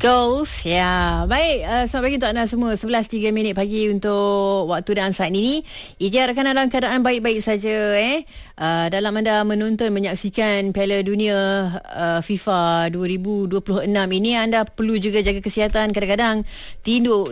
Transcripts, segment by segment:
Goals. Ya, baik. Selamat pagi untuk anda semua. 11.03 pagi untuk waktu dan saat ini. Ijaz rakan dalam keadaan baik-baik saja. Dalam anda menonton, menyaksikan Piala Dunia FIFA 2026 ini, anda perlu juga jaga kesihatan. Kadang-kadang tidur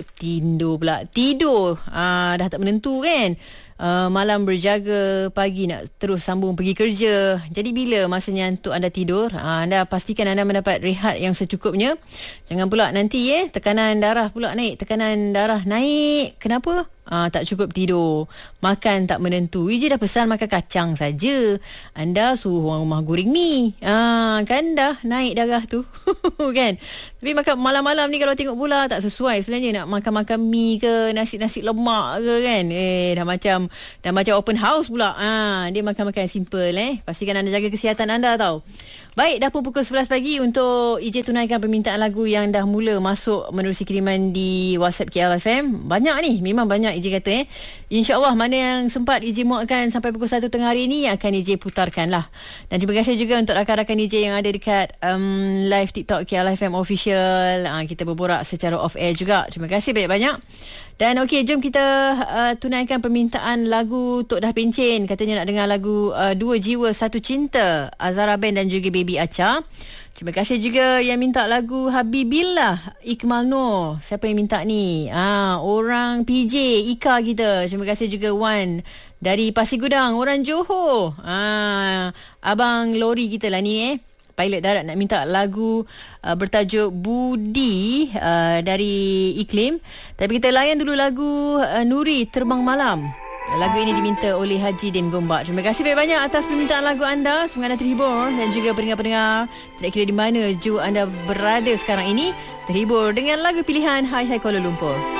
dah tak menentu kan. Malam berjaga, pagi nak terus sambung pergi kerja. Jadi bila masanya untuk anda tidur, anda pastikan anda mendapat rehat yang secukupnya. Jangan pula nanti tekanan darah pula naik. Tekanan darah naik. Kenapa? Tak cukup tidur, makan tak menentu. Ijaz dah pesan makan kacang saja, anda suruh orang rumah goreng mi. Kan dah naik darah tu. Kan. Tapi makan malam-malam ni kalau tengok pula tak sesuai sebenarnya. Nak makan-makan mi ke, nasi-nasi lemak ke kan. Dah macam open house pula. Dia makan-makan simple. Pastikan anda jaga kesihatan anda tau. Baik, dah pun pukul 11 pagi untuk Ijaz tunaikan permintaan lagu yang dah mula masuk menerusi kiriman di WhatsApp KLFM. Banyak ni, memang banyak Ijaz kata. InsyaAllah mana yang sempat Ijaz muatkan sampai pukul 1 tengah hari ni akan Ijaz putarkan lah. Dan terima kasih juga untuk rakan-rakan Ijaz yang ada dekat live TikTok KLFM Official. Kita berborak secara off-air juga. Terima kasih banyak-banyak. Dan okey, jom kita tunaikan permintaan lagu Tok Dah Pencen. Katanya nak dengar lagu Dua Jiwa Satu Cinta, Azhara Band dan juga Baby Acha. Terima kasih juga yang minta lagu Habibillah, Ikmal Noor. Siapa yang minta ni? Orang PJ Ika kita. Terima kasih juga Wan dari Pasir Gudang, orang Johor. Abang lori kita lah ni pilot darat nak minta lagu bertajuk Budi dari Iklim. Tapi kita layan dulu lagu Nuri Terbang Malam. Lagu ini diminta oleh Haji Dim Gombak. Terima kasih banyak atas permintaan lagu anda. Semoga anda terhibur. Dan juga pendengar-pendengar, tidak kira di mana jua anda berada sekarang ini, terhibur dengan lagu pilihan Hai Hai Kuala Lumpur.